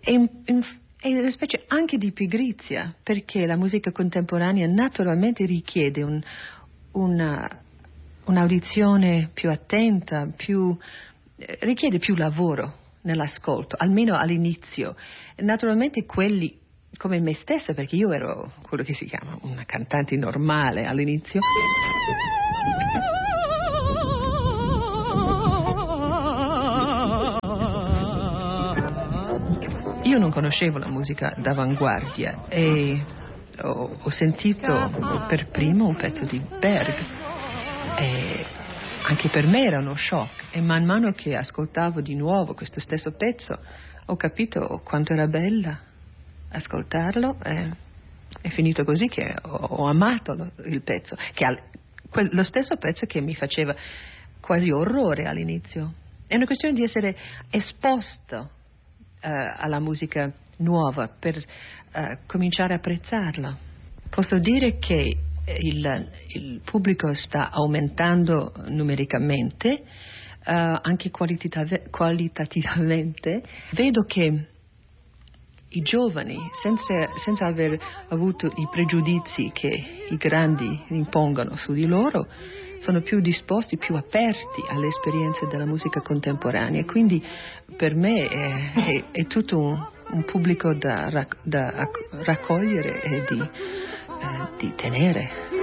è una specie anche di pigrizia, perché la musica contemporanea naturalmente richiede un'audizione più attenta, richiede più lavoro nell'ascolto, almeno all'inizio. Naturalmente quelli come me stessa, perché io ero quello che si chiama una cantante normale all'inizio. Io non conoscevo la musica d'avanguardia e ho sentito per primo un pezzo di Berg e anche per me era uno shock, e man mano che ascoltavo di nuovo questo stesso pezzo ho capito quanto era bella ascoltarlo. È finito così che ho amato il pezzo, lo stesso pezzo che mi faceva quasi orrore all'inizio. È una questione di essere esposto alla musica nuova per cominciare a apprezzarla. Posso dire che il pubblico sta aumentando numericamente, anche qualitativamente. Vedo che i giovani, senza aver avuto i pregiudizi che i grandi impongono su di loro, sono più disposti, più aperti alle esperienze della musica contemporanea. Quindi per me è tutto un pubblico da raccogliere e di tenere.